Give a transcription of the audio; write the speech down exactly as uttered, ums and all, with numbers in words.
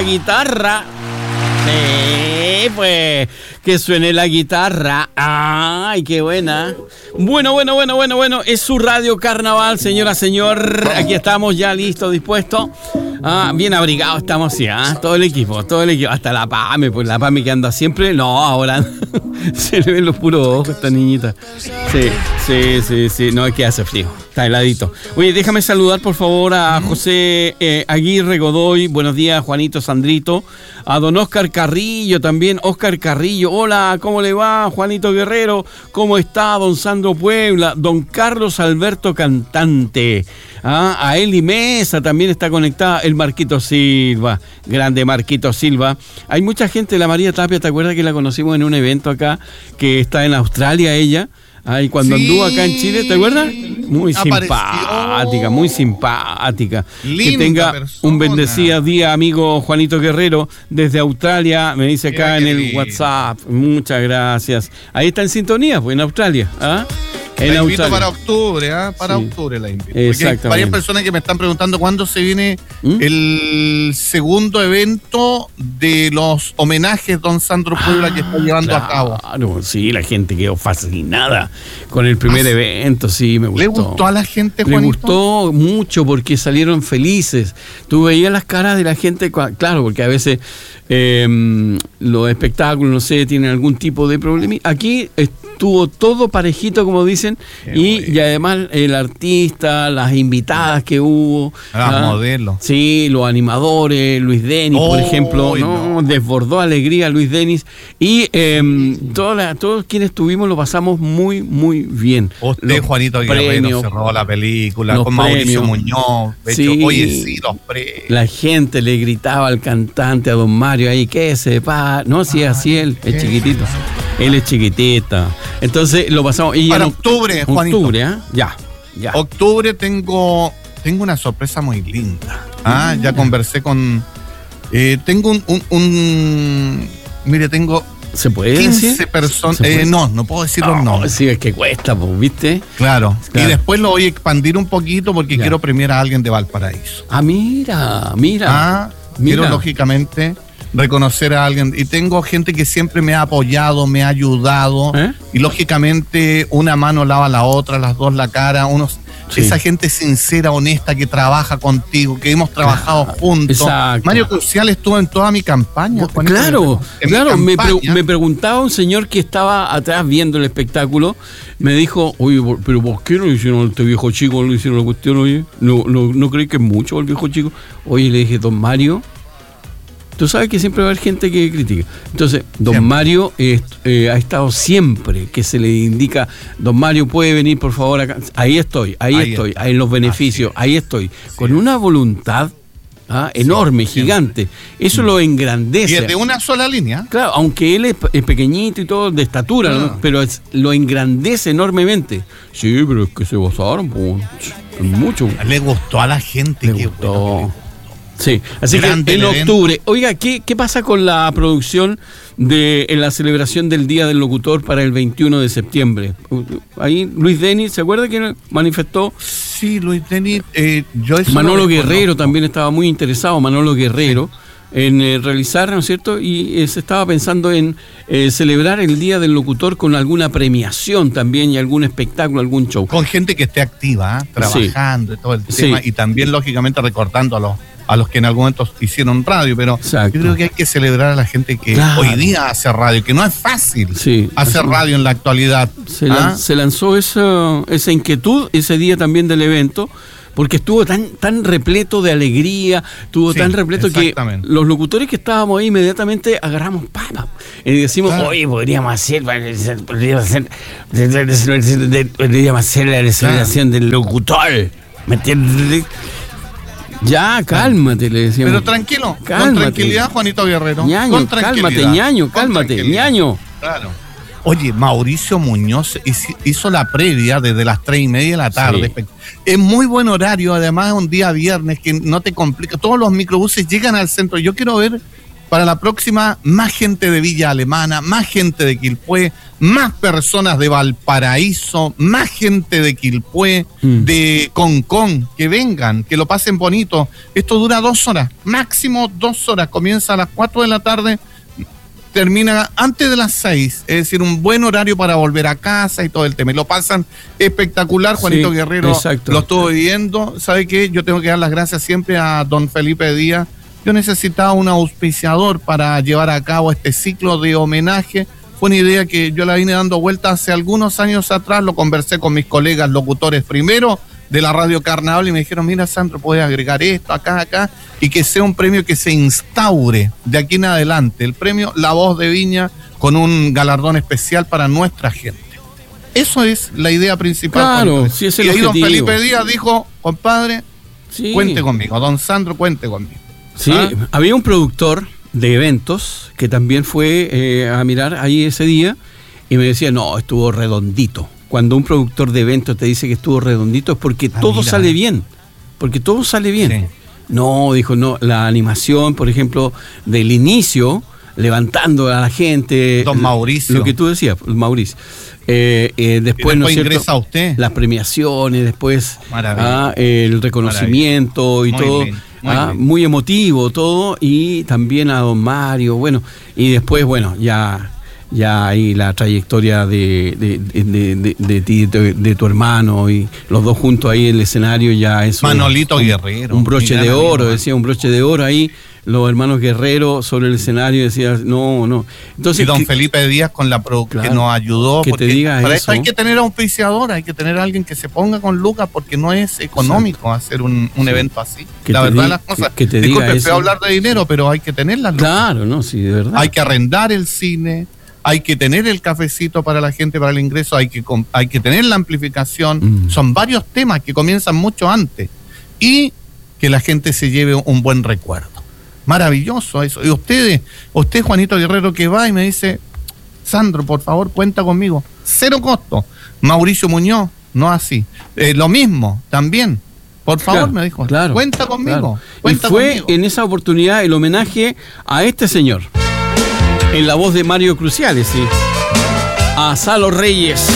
la guitarra. Sí, pues, que suene la guitarra. ¡Ay, qué buena! Bueno, bueno, bueno, bueno, bueno. Es su Radio Carnaval, señora, señor. Aquí estamos ya listos, dispuestos. Ah, bien abrigados estamos, sí, ¿ah? Todo el equipo, todo el equipo. Hasta la Pame, pues la Pame que anda siempre. No, ahora se le ven los puros ojos a esta niñita. Sí, sí, sí, sí. No, es que hace frío. Está heladito. Oye, déjame saludar, por favor, a José eh, Aguirre Godoy. Buenos días, Juanito Sandrito. A don Oscar Carrillo también. Oscar Carrillo. Hola, ¿cómo le va, Juanito Guerrero? ¿Cómo está, don Sandro Puebla? Don Carlos Alberto Cantante. Ah, a Eli Mesa también está conectada. El Marquito Silva. Grande Marquito Silva. Hay mucha gente. La María Tapia, ¿te acuerdas que la conocimos en un evento acá? Que está en Australia ella. Ay, cuando sí. anduvo acá en Chile, ¿te acuerdas? Muy Apareció. simpática, muy simpática. Linda que tenga persona. Un bendecido día, amigo Juanito Guerrero, desde Australia, me dice acá Mira en el lindo. WhatsApp. Muchas gracias. Ahí está en sintonía, pues en Australia. ¿Ah? La invito para octubre, ¿eh? Para sí. octubre la invito. Porque hay varias personas que me están preguntando cuándo se viene ¿Mm? el segundo evento de los homenajes Don Sandro Puebla ah, que está llevando claro, a cabo. Claro, sí, la gente quedó fascinada con el primer ah, evento, sí, me gustó. ¿Le gustó a la gente, Juanito? Le gustó mucho porque salieron felices. Tú veías las caras de la gente, claro, porque a veces eh, los espectáculos, no sé, tienen algún tipo de problema. Aquí estuvo todo parejito, como dicen, y, y además el artista, las invitadas que hubo, las ah, modelos, sí, los animadores, Luis Denis, oh, por ejemplo, no, no, desbordó alegría Luis Denis y eh, sí. todas las, todos quienes estuvimos lo pasamos muy, muy bien. Usted, los Juanito Guerrero, cerró la película con Mauricio Muñoz, de sí, hecho, oye, sí, los premios. La gente le gritaba al cantante, a don Mario, ahí, ¿qué se pa? No, si sí, así él, es chiquitito. Él es chiquitita. Entonces lo pasamos. Y para octubre, Juanito. Octubre, ¿eh? Ya, ya. Octubre tengo, tengo una sorpresa muy linda. Ah, ya conversé con. Eh, tengo un, un, un. Mire, tengo. ¿Se puede quince decir? personas. Eh, no, no puedo decir los no, nombres. Sí, es que cuesta, pues, ¿viste? Claro. claro. Y después lo voy a expandir un poquito porque ya. quiero premiar a alguien de Valparaíso. Ah, mira, mira. Ah, mira. Quiero, lógicamente, reconocer a alguien. Y tengo gente que siempre me ha apoyado, me ha ayudado. ¿Eh? Y lógicamente una mano lava la otra, las dos la cara. Unos, sí. Esa gente sincera, honesta, que trabaja contigo, que hemos trabajado claro, juntos. Exacto. Mario Crucial estuvo en toda mi campaña. Juanito, claro, en claro. Mi campaña. Me, pre- me preguntaba un señor que estaba atrás viendo el espectáculo. Me dijo, oye, pero ¿por qué no le hicieron a este viejo chico? No le hicieron la cuestión, oye. ¿No, no, no creí que es mucho el viejo chico? Oye, le dije, don Mario... Tú sabes que siempre va a haber gente que critica. Entonces, don siempre. Mario eh, eh, ha estado siempre que se le indica, don Mario puede venir por favor acá. Ahí estoy, ahí, ahí estoy, ahí en los beneficios, ahí estoy. Sí. Con una voluntad ¿ah? enorme, sí, gigante. Eso sí. lo engrandece. Y es de una sola línea. Claro, aunque él es, es pequeñito y todo, de estatura, no. ¿no? pero es, lo engrandece enormemente. Sí, pero es que se gozaron, pues, mucho. Le gustó a la gente. Le gustó. Bueno. Sí, así Grande que en octubre. Oiga, ¿qué, ¿qué pasa con la producción de en la celebración del Día del Locutor para el veintiuno de septiembre? Ahí Luis Denis, ¿se acuerda que manifestó? Sí, Luis Denis. Eh, yo eso Manolo Guerrero también estaba muy interesado, Manolo Guerrero, sí. en eh, realizar, ¿no es cierto? Y eh, se estaba pensando en eh, celebrar el Día del Locutor con alguna premiación también y algún espectáculo, algún show. Con gente que esté activa, ¿eh? trabajando sí. y todo el tema. Sí. Y también, lógicamente, recordando a los a los que en algún momento hicieron radio, pero Exacto. yo creo que hay que celebrar a la gente que claro. hoy día hace radio, que no es fácil sí, hacer radio en la actualidad. Se, ¿Ah? lan- se lanzó esa, esa inquietud ese día también del evento, porque estuvo tan tan repleto de alegría, estuvo sí, tan repleto que los locutores que estábamos ahí inmediatamente agarramos papa y decimos, claro. oye, podríamos hacer, podríamos hacer, podríamos hacer la celebración claro. del locutor, ¿me entiendes? Ya, cálmate, le decíamos. Pero tranquilo, cálmate. Con tranquilidad, Juanito Guerrero. Ñaño, con cálmate, ñaño, cálmate, ñaño. Claro. Oye, Mauricio Muñoz hizo la previa desde las tres y media de la tarde. Sí. Es muy buen horario, además es un día viernes que no te complica. Todos los microbuses llegan al centro. Yo quiero ver para la próxima, más gente de Villa Alemana, más gente de Quilpué, más personas de Valparaíso, más gente de Quilpué, mm. de Concón, que vengan, que lo pasen bonito. Esto dura dos horas, máximo dos horas, comienza a las cuatro de la tarde, termina antes de las seis, es decir, un buen horario para volver a casa y todo el tema. Y lo pasan espectacular, Juanito sí, Guerrero exacto. Lo estuvo viviendo. ¿Sabe qué? Yo tengo que dar las gracias siempre a don Felipe Díaz. Yo necesitaba un auspiciador para llevar a cabo este ciclo de homenaje. Fue una idea que yo la vine dando vuelta hace algunos años atrás, lo conversé con mis colegas locutores primero de la Radio Carnaval y me dijeron, mira Sandro, puedes agregar esto acá, acá, y que sea un premio que se instaure de aquí en adelante, el premio La Voz de Viña con un galardón especial para nuestra gente. Eso es la idea principal. Claro, sí, es el y ahí objetivo. Don Felipe Díaz dijo, compadre, sí. cuente conmigo, don Sandro, cuente conmigo. Sí, ¿ah? Había un productor de eventos que también fue eh, a mirar ahí ese día y me decía, no, estuvo redondito. Cuando un productor de eventos te dice que estuvo redondito es porque ah, todo mira. sale bien, porque todo sale bien. Sí. No, dijo, no, la animación, por ejemplo, del inicio, levantando a la gente. Don Mauricio. Lo que tú decías, Mauricio. Eh, eh, después, después ¿no es cierto? Ingresa usted. Las premiaciones, después ah, el reconocimiento Maravilla. y todo. Bien, muy, ah, muy emotivo todo. Y también a don Mario, bueno. Y después, bueno, ya... ya ahí la trayectoria de, de, de, de, de ti, de, de tu hermano, y los dos juntos ahí en el escenario ya es Manolito un, Guerrero. Un broche de oro, decía, un broche de oro ahí, los hermanos Guerrero sobre el escenario, decía, no, no. Entonces, y don que, Felipe Díaz con la pro, claro, que nos ayudó. Que te diga para eso. eso hay que tener auspiciador, hay que tener a alguien que se ponga con lucas, porque no es económico Exacto. hacer un, un sí. evento así. Que la verdad, di, las cosas. Que, que te Disculpe, diga fue hablar de dinero, pero hay que tener las lucas. Claro, no, sí, de verdad. Hay que arrendar el cine. Hay que tener el cafecito para la gente, para el ingreso, hay que, hay que tener la amplificación. Mm. Son varios temas que comienzan mucho antes. Y que la gente se lleve un buen recuerdo. Maravilloso eso. Y ustedes, usted, Juanito Guerrero, que va y me dice, Sandro, por favor, cuenta conmigo. Cero costo. Mauricio Muñoz, no así. Eh, lo mismo, también. Por favor, claro, me dijo, claro, cuenta conmigo. Claro. Cuenta y fue conmigo. En esa oportunidad el homenaje a este señor. En la voz de Mario Cruciales, sí. A Salo Reyes.